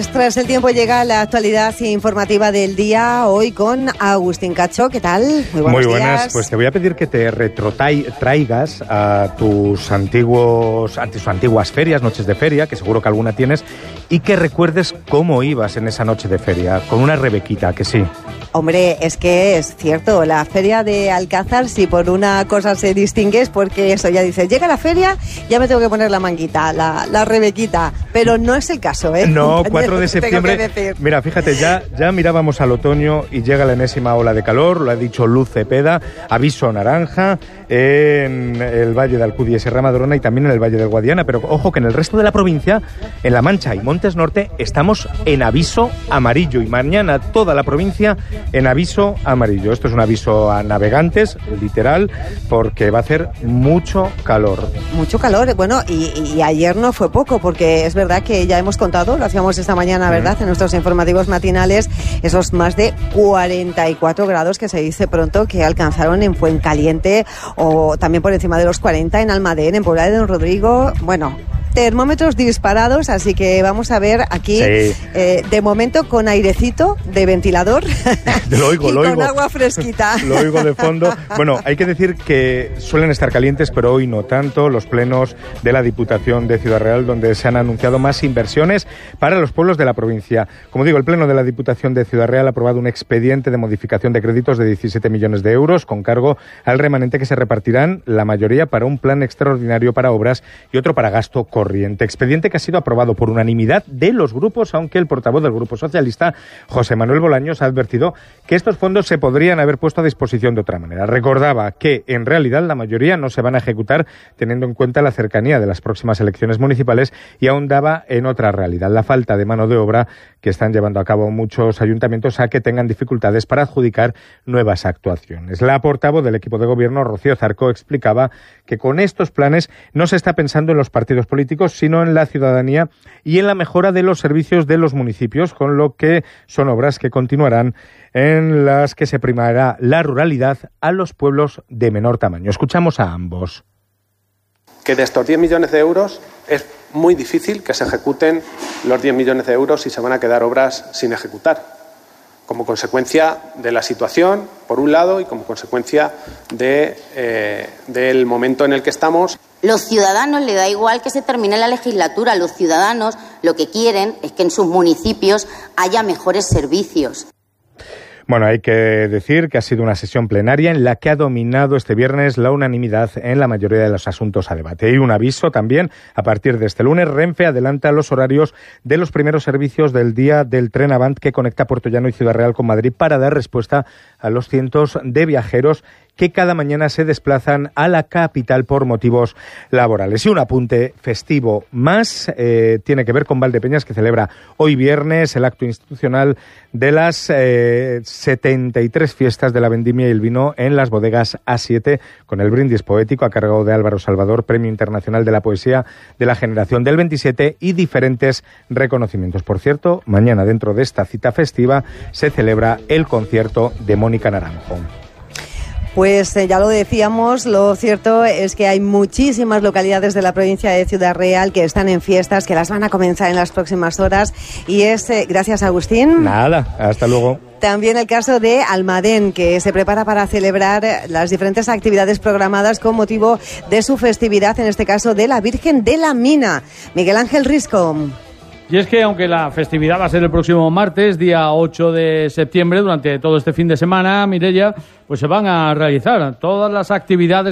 Tras el tiempo llega la actualidad informativa del día, hoy con Agustín Cacho. ¿Qué tal? Muy buenas. Pues te voy a pedir que te retrotraigas a tus antiguas ferias, noches de feria, que seguro que alguna tienes, y que recuerdes cómo ibas en esa noche de feria, con una Rebequita, que sí. Hombre, es que es cierto, la feria de Alcázar, si por una cosa se distingue, es porque eso, ya dices, llega la feria, ya me tengo que poner la manguita, la Rebequita, pero no es el caso, ¿eh? No, 4 de septiembre, mira, fíjate, ya mirábamos al otoño y llega la enésima ola de calor, lo ha dicho Luz Cepeda, aviso naranja en el Valle de Alcudia y Sierra Madrona y también en el Valle del Guadiana, pero ojo que en el resto de la provincia, en La Mancha y Montes Norte, estamos en aviso amarillo y mañana toda la provincia en aviso amarillo. Esto es un aviso a navegantes, literal, porque va a hacer mucho calor. Mucho calor, bueno, y ayer no fue poco, porque es verdad que ya hemos contado, lo hacíamos esta mañana, ¿verdad?, en nuestros informativos matinales, esos más de 44 grados que se dice pronto que alcanzaron en Fuencaliente, o también por encima de los 40 en Almadén, en Puebla de Don Rodrigo, bueno, termómetros disparados, así que vamos a ver aquí, sí. De momento con airecito de ventilador lo oigo. Con agua fresquita. Lo oigo de fondo. Bueno, hay que decir que suelen estar calientes, pero hoy no tanto, los plenos de la Diputación de Ciudad Real, donde se han anunciado más inversiones para los pueblos de la provincia. Como digo, el pleno de la Diputación de Ciudad Real ha aprobado un expediente de modificación de créditos de 17 millones de euros, con cargo al remanente que se repartirán, la mayoría para un plan extraordinario para obras y otro para gasto corriente. Expediente que ha sido aprobado por unanimidad de los grupos, aunque el portavoz del Grupo Socialista, José Manuel Bolaños, ha advertido que estos fondos se podrían haber puesto a disposición de otra manera. Recordaba que, en realidad, la mayoría no se van a ejecutar teniendo en cuenta la cercanía de las próximas elecciones municipales y ahondaba en otra realidad, la falta de mano de obra que están llevando a cabo muchos ayuntamientos a que tengan dificultades para adjudicar nuevas actuaciones. La portavoz del equipo de gobierno, Rocío Zarco, explicaba que con estos planes no se está pensando en los partidos políticos, sino en la ciudadanía y en la mejora de los servicios de los municipios, con lo que son obras que continuarán en las que se primará la ruralidad a los pueblos de menor tamaño. Escuchamos a ambos. Que de estos 10 millones de euros es muy difícil que se ejecuten los 10 millones de euros y se van a quedar obras sin ejecutar, como consecuencia de la situación, por un lado, y como consecuencia del momento en el que estamos. Los ciudadanos les da igual que se termine la legislatura. Los ciudadanos lo que quieren es que en sus municipios haya mejores servicios. Bueno, hay que decir que ha sido una sesión plenaria en la que ha dominado este viernes la unanimidad en la mayoría de los asuntos a debate. Y un aviso también, a partir de este lunes, Renfe adelanta los horarios de los primeros servicios del día del tren Avant que conecta Puerto Llano y Ciudad Real con Madrid para dar respuesta a los cientos de viajeros que cada mañana se desplazan a la capital por motivos laborales. Y un apunte festivo más tiene que ver con Valdepeñas, que celebra hoy viernes el acto institucional de las 73 fiestas de la vendimia y el vino en las bodegas A7, con el brindis poético a cargo de Álvaro Salvador, Premio Internacional de la Poesía de la Generación del 27 y diferentes reconocimientos. Por cierto, mañana, dentro de esta cita festiva, se celebra el concierto de Mónica Naranjo. Pues ya lo decíamos, lo cierto es que hay muchísimas localidades de la provincia de Ciudad Real que están en fiestas, que las van a comenzar en las próximas horas, y es, gracias Agustín. Nada, hasta luego. También el caso de Almadén, que se prepara para celebrar las diferentes actividades programadas con motivo de su festividad, en este caso de la Virgen de la Mina. Miguel Ángel Risco. Y es que aunque la festividad va a ser el próximo martes, día 8 de septiembre, durante todo este fin de semana, Mireia, pues se van a realizar todas las actividades